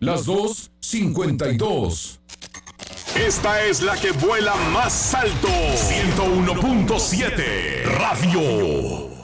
Las 2:52. Esta es la que vuela más alto. 101.7 Radio.